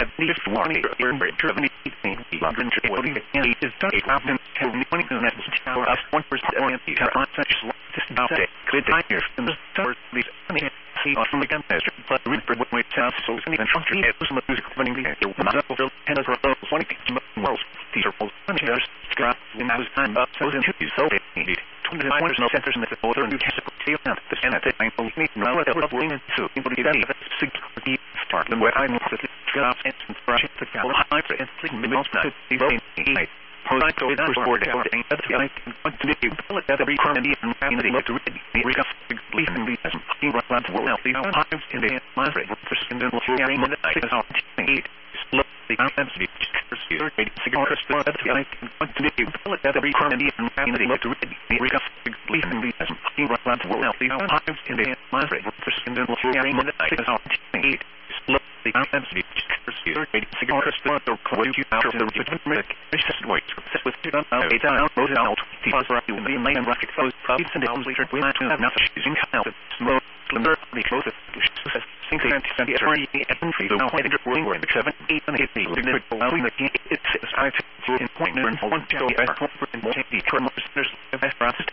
at least one year driven London Tripoli and is done often can money to net tower us 1% oriented on such systematic good year in the stars these see on the campus but Rupert would wait sounds so and country it was music running the Mazzel and as well as one world these are all punchers scrap in those time up so into so it needed 29 no centers in the order and you can see that the Senate I believe no that was willing to anybody that security start and where I know that scrap and brush the high for and millions to the vote Polite to that was board everything that I want to do that every crime and the look to read the recap belief in the England will help the times in the library for second and hearing the night is out 8 look the answer cigar that I want to do that every crime and the look to read the recap belief in the England will help the times in the library for second and hearing the night is out 8 look the answer cigar or what you out of the wait with it on out road out the buzzer you in the main rocket flows probably send out later we have nothing using out slow limber the closest think the attorney and free the white rolling were in the 7 8 and 8 the allowing the it's I in point and one to the current listeners of process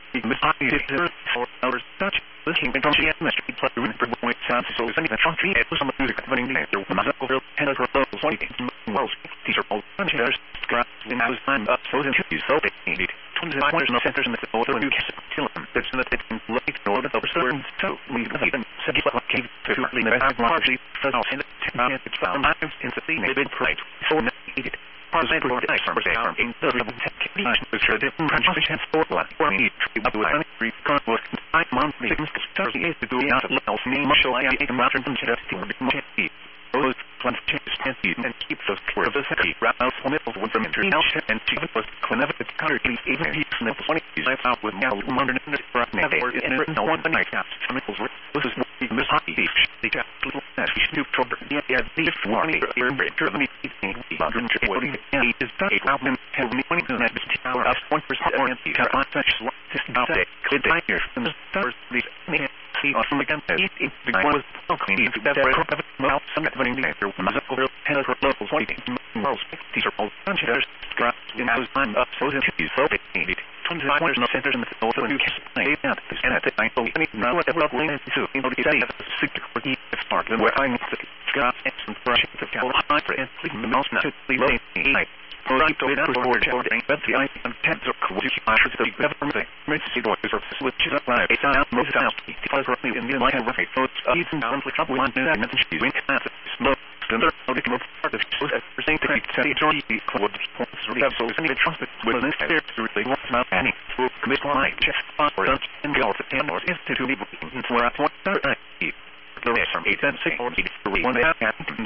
for hours such looking from the atmosphere plus the Rupert point sounds so it's the country it was some music running there Mazzel and as well as one world these are all punchers scrap in those time up so into so it needed 25 no centers in the order and you can still that's in the late order of certain so we even said like cave to the largely first in the it's found in the thing big pride so needed President for the summer day in the technique which are different countries have sport one or need to do an free convoy 5 monthly stars to do out of else name show I am rather than just to be those plantations and keep those for the city routes middle with them international and to was whenever it's currently even if it's not 20 I out with now modern right now they were in no one night chemicals this is what the hockey beach they got little new trouble the warning driven London Tripoli and is that album has money to that tower us 1% oriented on such systematic good year from the stars these see on the campus the one was clean that well some running the actor Mazzel and as well as one these are all punchers scrap in those time up so into so it needed 25 no centers in the order and you can say that the Senate I believe now what ever going to anybody say that security start and where I'm scrap and brush the high for and millions to the late Polite to that board ordering that the intents of cool the government emergency voices are switches up live it's out most out because roughly in the light of right so it's even down with trouble one that mentioned she's wink at smoke standard audit of part of shows at the same time the majority code points really have so any trust with this there to really want not any to commit like just for lunch and go to 10 or institute where at what the rest from 8 and 6 or 1 half